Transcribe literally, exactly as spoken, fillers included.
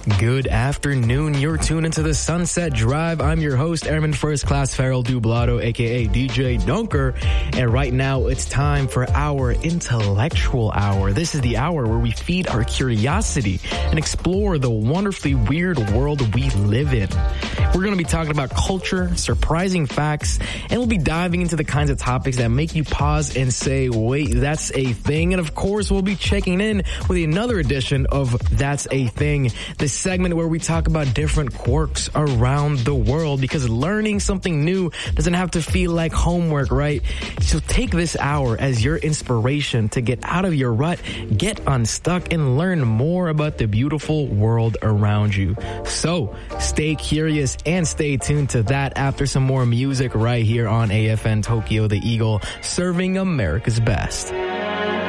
Good afternoon. You're tuned into the Sunset Drive. I'm your host, Airman First Class Farrell Dublado, aka D J Dunker. And right now it's time for our intellectual hour. This is the hour where we feed our curiosity and explore the wonderfully weird world we live in. We're going to be talking about culture, surprising facts, and we'll be diving into the kinds of topics that make you pause and say, wait, that's a thing. And of course, we'll be checking in with another edition of That's a Thing, the segment where we talk about different quirks around the world, because learning something new doesn't have to feel like homework, right? So take this hour as your inspiration to get out of your rut, get unstuck, and learn more about the beautiful world around you. So stay curious and stay tuned to that after some more music right here on A F N Tokyo, the Eagle, serving America's best.